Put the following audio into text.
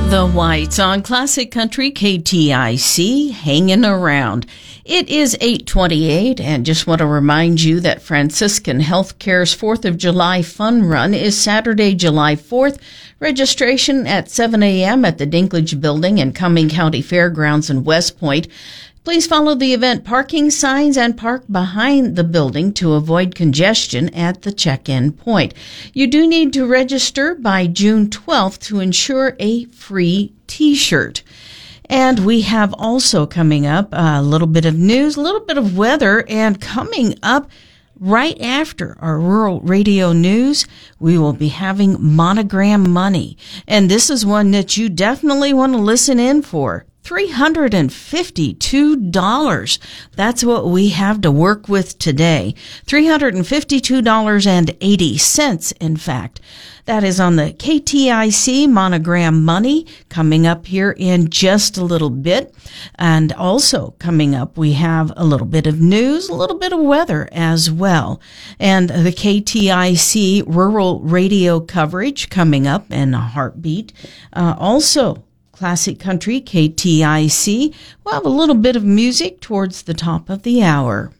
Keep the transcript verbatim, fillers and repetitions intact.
The Whites on Classic Country K T I C, hanging around. It is eight twenty-eight, and just want to remind you that Franciscan Healthcare's fourth of July Fun Run is Saturday, July fourth. Registration at seven a.m. at the Dinklage Building in Cumming County Fairgrounds in West Point. Please follow the event parking signs and park behind the building to avoid congestion at the check-in point. You do need to register by June twelfth to ensure a free T-shirt. And we have also coming up a little bit of news, a little bit of weather, and coming up right after our rural radio news, we will be having Monogram Money. And this is one that you definitely want to listen in for. three hundred fifty-two dollars. That's what we have to work with today. three hundred fifty-two dollars and eighty cents, in fact. That is on the K T I C Monogram Money coming up here in just a little bit. And also coming up, we have a little bit of news, a little bit of weather as well. And the K T I C rural radio coverage coming up in a heartbeat. Uh, also, Classic Country K T I C. We'll have a little bit of music towards the top of the hour.